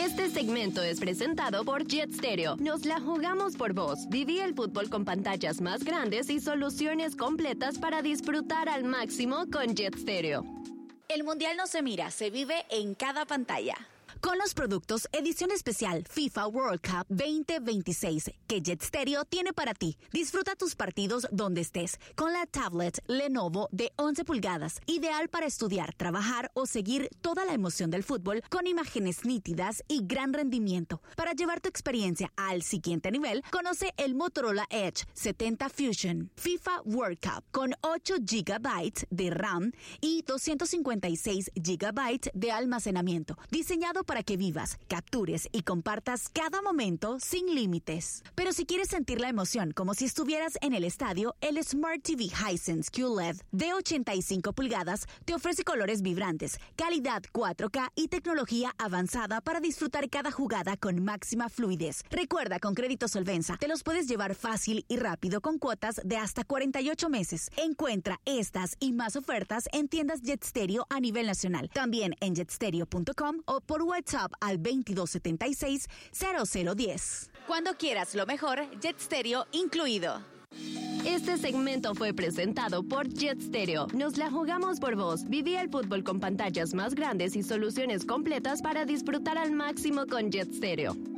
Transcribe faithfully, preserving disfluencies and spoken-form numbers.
Este segmento es presentado por Jet Stereo. Nos la jugamos por vos. Viví el fútbol con pantallas más grandes y soluciones completas para disfrutar al máximo con Jet Stereo. El Mundial no se mira, se vive en cada pantalla. Con los productos edición especial FIFA World Cup veinte veintiséis que Jet Stereo tiene para ti. Disfruta tus partidos donde estés con la tablet Lenovo de once pulgadas, ideal para estudiar, trabajar o seguir toda la emoción del fútbol con imágenes nítidas y gran rendimiento. Para llevar tu experiencia al siguiente nivel, conoce el Motorola Edge setenta Fusion. FIFA World Cup con ocho gigabytes de RAM y doscientos cincuenta y seis gigabytes de almacenamiento, diseñado para que vivas, captures y compartas cada momento sin límites. Pero si quieres sentir la emoción como si estuvieras en el estadio, el Smart T V Hisense Q L E D de ochenta y cinco pulgadas te ofrece colores vibrantes, calidad cuatro K y tecnología avanzada para disfrutar cada jugada con máxima fluidez. Recuerda, con Crédito Solvenza te los puedes llevar fácil y rápido con cuotas de hasta cuarenta y ocho meses. Encuentra estas y más ofertas en tiendas Jet Stereo a nivel nacional. También en jet stereo punto com o por WhatsApp al veintidós setenta y seis cero cero diez. Cuando quieras lo mejor, Jet Stereo incluido. Este segmento fue presentado por Jet Stereo. Nos la jugamos por vos. Viví el fútbol con pantallas más grandes y soluciones completas para disfrutar al máximo con Jet Stereo.